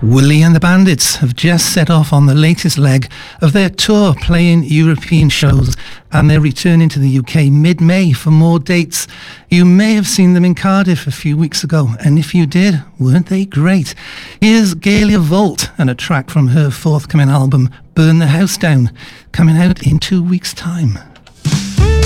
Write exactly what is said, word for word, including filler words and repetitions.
Willie and the Bandits have just set off on the latest leg of their tour, playing European shows, and they're returning to the U K mid-May for more dates. You may have seen them in Cardiff a few weeks ago, and if you did, weren't they great? Here's Galia Volt and a track from her forthcoming album, Burn the House Down, coming out in two weeks' time.